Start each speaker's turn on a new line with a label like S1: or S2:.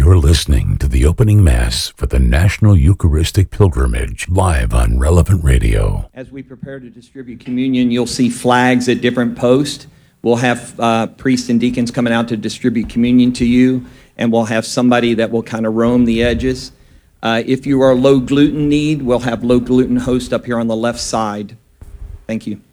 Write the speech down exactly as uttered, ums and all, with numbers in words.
S1: You're listening to the opening Mass for the National Eucharistic Pilgrimage, live on Relevant Radio.
S2: As we prepare to distribute communion, you'll see flags at different posts. We'll have uh, priests and deacons coming out to distribute communion to you, and we'll have somebody that will kind of roam the edges. Uh, if you are low gluten need, we'll have low gluten host up here on the left side. Thank you.